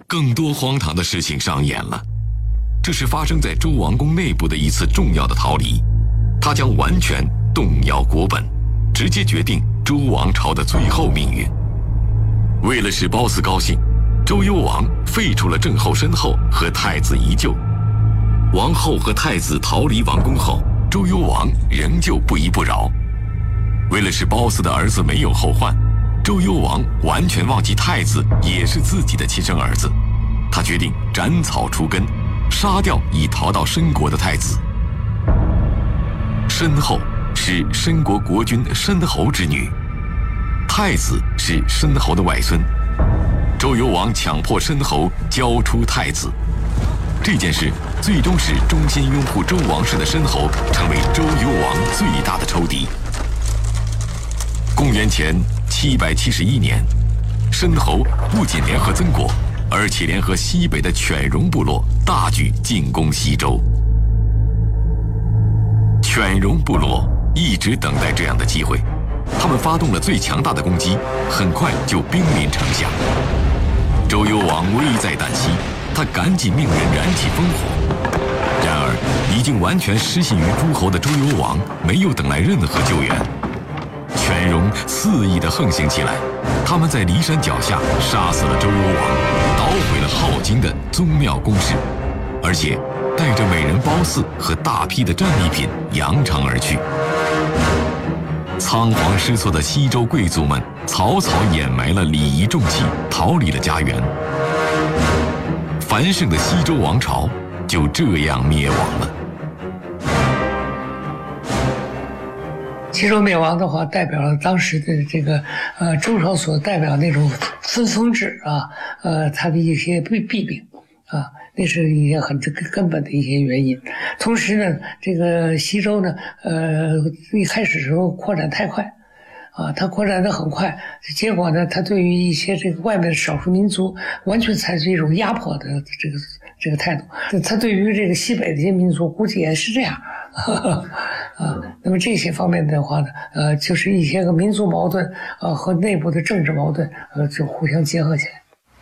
更多荒唐的事情上演了。这是发生在周王宫内部的一次重要的逃离，它将完全动摇国本，直接决定周王朝的最后命运。为了使褒姒高兴，周幽王废除了郑后、申后和太子宜臼。王后和太子逃离王宫后，周幽王仍旧不依不饶。为了使褒姒的儿子没有后患，周幽王完全忘记太子也是自己的亲生儿子。他决定斩草除根，杀掉已逃到申国的太子。申后是申国国君申侯之女，太子是申侯的外孙。周幽王强迫申侯交出太子，这件事最终使忠心拥护周王室的申侯成为周幽王最大的仇敌。公元前771年，申侯不仅联合曾国，而且联合西北的犬戎部落大举进攻西周。犬戎部落一直等待这样的机会，他们发动了最强大的攻击，很快就兵临城下。周幽王危在旦夕，他赶紧命人燃起烽火。然而，已经完全失信于诸侯的周幽王没有等来任何救援。犬戎肆意地横行起来，他们在骊山脚下杀死了周幽王，捣毁了镐京的宗庙宫室，而且带着美人褒姒和大批的战利品扬长而去。仓皇失措的西周贵族们草草掩埋了礼仪重器，逃离了家园。繁盛的西周王朝就这样灭亡了。 西周灭亡的话，代表了当时的这个周朝所代表那种分封制啊，它的一些弊病啊，那是一些很根本的一些原因。同时呢，这个西周呢，一开始时候扩展太快，啊，它扩展得很快，结果呢，它对于一些这个外面的少数民族，完全采取一种压迫的这个态度。它对于这个西北的一些民族，估计也是这样。那么这些方面的话呢，就是一些个民族矛盾和内部的政治矛盾，就互相结合起来。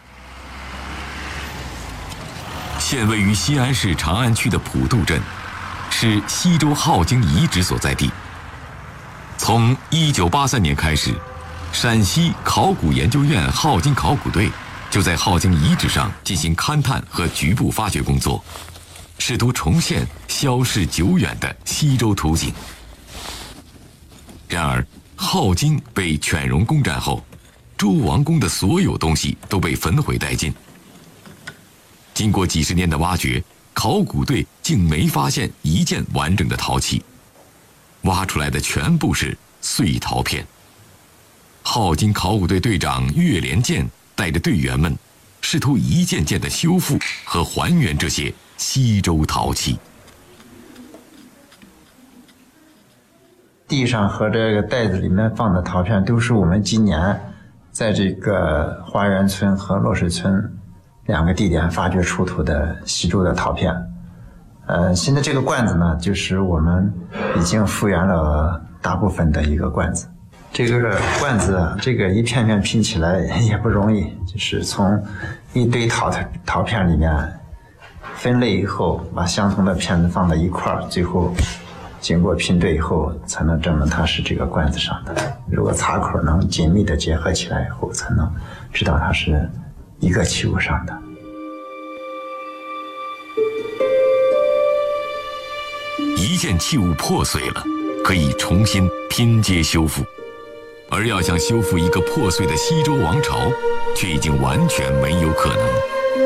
现位于西安市长安区的普渡镇，是西周镐京遗址所在地。从1983年开始，陕西考古研究院镐京考古队就在镐京遗址上进行勘探和局部发掘工作，试图重现消逝久远的西周图景。然而，镐京被犬戎攻占后，周王宫的所有东西都被焚毁殆尽。经过几十年的挖掘，考古队竟没发现一件完整的陶器，挖出来的全部是碎陶片。镐京考古队队长岳连建带着队员们，试图一件件的修复和还原这些西周陶器。 地上和这个袋子里面放的陶片都是我们今年在这个花园村和落水村两个地点发掘出土的西周的陶片。现在这个罐子呢，就是我们已经复原了大部分的一个罐子。这个罐子啊，这个一片片拼起来也不容易，就是从一堆陶片里面分类以后，把相同的片子放到一块儿，最后经过拼对以后，才能证明它是这个罐子上的。如果擦口能紧密的结合起来以后，才能知道它是一个器物上的。 一件器物破碎了，可以重新拼接修复，而要想修复一个破碎的西周王朝，却已经完全没有可能。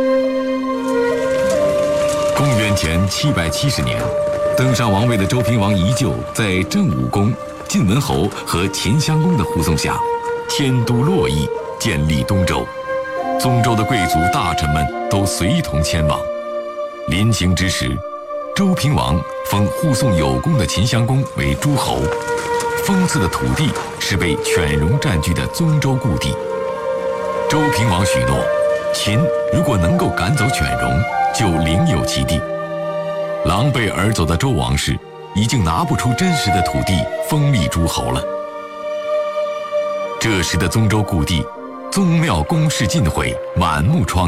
公元前770年，登上王位的周平王宜臼在郑武公、晋文侯和秦襄公的护送下，迁都洛邑，建立东周。宗周的贵族大臣们都随同前往。临行之时，周平王封护送有功的秦襄公为诸侯，封赐的土地是被犬戎占据的宗周故地。周平王许诺，秦如果能够赶走犬戎，就领有其地。狼狈而走的周王室已经拿不出真实的土地封立诸侯了。这时的宗周故地，宗庙宫室尽毁，满目疮